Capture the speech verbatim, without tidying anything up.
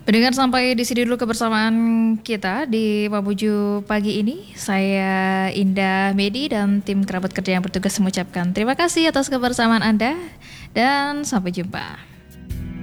Pendengar, sampai di sini dulu kebersamaan kita di Mabuju pagi ini. Saya Indah Medi dan tim kerabat kerja yang bertugas mengucapkan terima kasih atas kebersamaan Anda dan sampai jumpa.